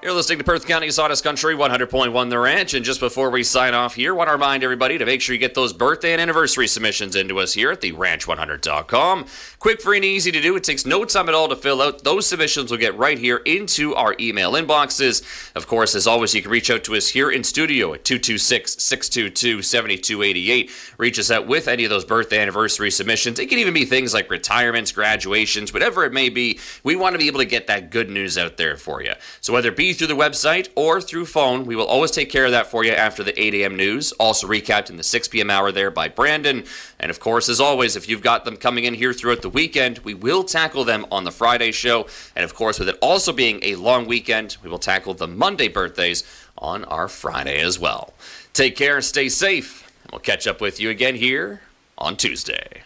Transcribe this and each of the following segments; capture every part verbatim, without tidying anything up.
You're listening to Perth County's Hottest Country, one hundred point one The Ranch. And just before we sign off here, want to remind everybody to make sure you get those birthday and anniversary submissions into us here at the ranch one hundred dot com. Quick, free, and easy to do. It takes no time at all to fill out. Those submissions will get right here into our email inboxes. Of course, as always, you can reach out to us here in studio at two two six, six two two, seven two eight eight. Reach us out with any of those birthday anniversary submissions. It can even be things like retirements, graduations, whatever it may be. We want to be able to get that good news out there for you. So whether it be through the website or through phone, we will always take care of that for you after the eight a.m. news. Also recapped in the six p.m. hour there by Brandon. And of course, as always, if you've got them coming in here throughout the weekend, we will tackle them on the Friday show. And of course, with it also being a long weekend, we will tackle the Monday birthdays on our Friday as well. Take care, stay safe, and we'll catch up with you again here on Tuesday.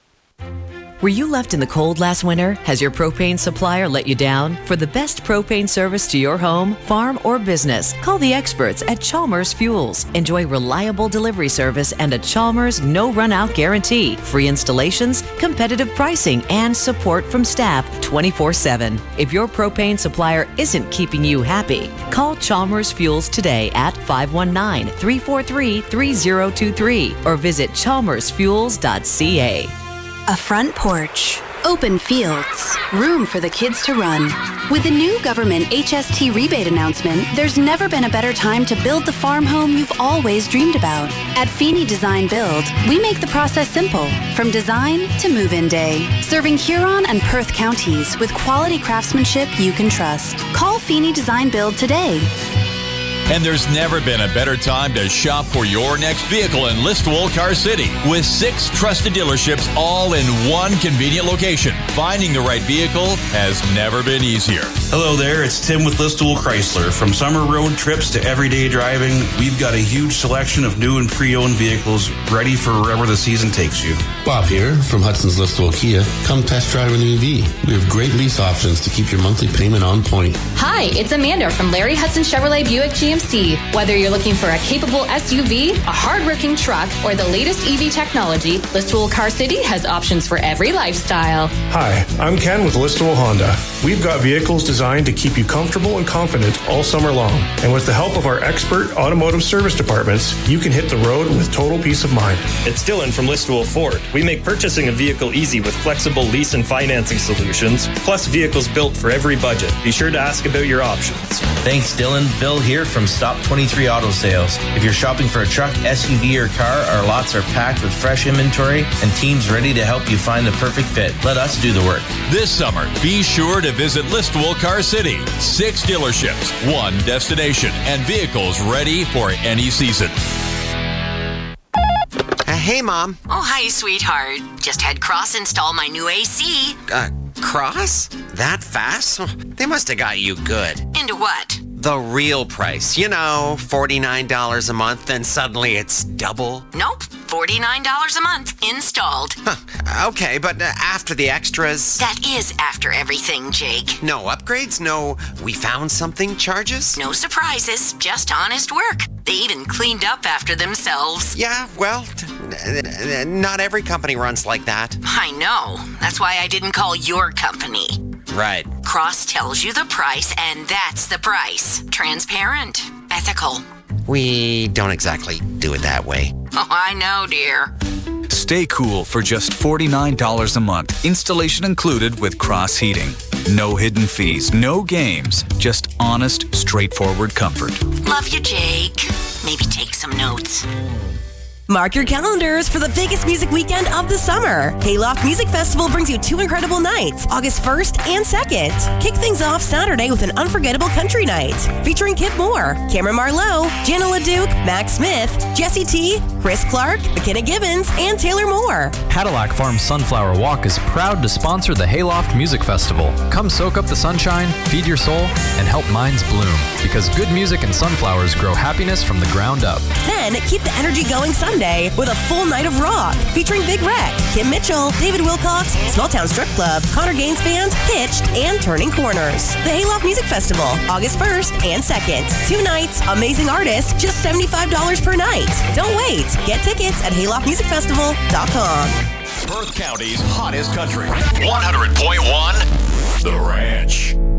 Were you left in the cold last winter? Has your propane supplier let you down? For the best propane service to your home, farm, or business, call the experts at Chalmers Fuels. Enjoy reliable delivery service and a Chalmers no run-out guarantee, free installations, competitive pricing, and support from staff twenty-four seven. If your propane supplier isn't keeping you happy, call Chalmers Fuels today at five one nine, three four three, three zero two three or visit chalmers fuels dot c a. A front porch, open fields, room for the kids to run. With the new government H S T rebate announcement, there's never been a better time to build the farm home you've always dreamed about. At Feeney Design Build, we make the process simple, from design to move-in day, serving Huron and Perth counties with quality craftsmanship you can trust. Call Feeney Design Build today. And there's never been a better time to shop for your next vehicle in Listowel Car City. With six trusted dealerships all in one convenient location, finding the right vehicle has never been easier. Hello there, it's Tim with Listowel Chrysler. From summer road trips to everyday driving, we've got a huge selection of new and pre-owned vehicles ready for wherever the season takes you. Bob here from Hudson's Listowel Kia. Come test drive an E V. We have great lease options to keep your monthly payment on point. Hi, it's Amanda from Larry Hudson Chevrolet Buick G M C. Whether you're looking for a capable S U V, a hard-working truck, or the latest E V technology, Listowel Car City has options for every lifestyle. Hi, I'm Ken with Listowel Honda. We've got vehicles designed to keep you comfortable and confident all summer long. And with the help of our expert automotive service departments, you can hit the road with total peace of mind. It's Dylan from Listowel Ford. We make purchasing a vehicle easy with flexible lease and financing solutions, plus vehicles built for every budget. Be sure to ask about your options. Thanks, Dylan. Bill here from Stop twenty-three Auto Sales. If you're shopping for a truck, S U V, or car, our lots are packed with fresh inventory and teams ready to help you find the perfect fit. Let us do the work. This summer, be sure to visit Listowel Car City. Six dealerships, one destination, and vehicles ready for any season. Uh, hey, Mom. Oh, hi, sweetheart. Just had Cross install my new A C. Uh, Cross? That fast? Oh, they must have got you good. Into what? The real price. You know, forty-nine dollars a month, and suddenly it's double. Nope. forty-nine dollars a month. Installed. Huh. Okay, but uh, after the extras... That is after everything, Jake. No upgrades? No we found something charges? No surprises. Just honest work. They even cleaned up after themselves. Yeah, well, not every company runs like that. I know. That's why I didn't call your company. Right. Cross tells you the price, and that's the price. Transparent. Ethical. We don't exactly do it that way. Oh, I know, dear. Stay cool for just forty-nine dollars a month. Installation included with Cross Heating. No hidden fees, no games. Just honest, straightforward comfort. Love you, Jake. Maybe take some notes. Mark your calendars for the biggest music weekend of the summer. Hayloft Music Festival brings you two incredible nights, August first and second. Kick things off Saturday with an unforgettable country night, featuring Kip Moore, Cameron Marlowe, Jana LaDuke, Max Smith, Jesse T, Chris Clark, McKenna Gibbons, and Taylor Moore. Cadillac Farm Sunflower Walk is proud to sponsor the Hayloft Music Festival. Come soak up the sunshine, feed your soul, and help minds bloom. Because good music and sunflowers grow happiness from the ground up. Then keep the energy going Sunday with a full night of rock, featuring Big Wreck, Kim Mitchell, David Wilcox, Small Town Strip Club, Connor Gaines Band, Hitched, and Turning Corners. The Hayloft Music Festival, August first and second. Two nights, amazing artists, just seventy-five dollars per night. Don't wait. Get tickets at hayloft music festival dot com. Perth County's hottest country. one hundred point one The Ranch.